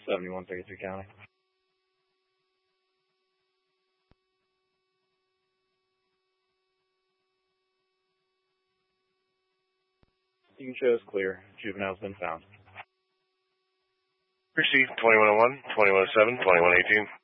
7133 County. You can show us clear. Juvenile's been found. Received 2101, 2107, 2118.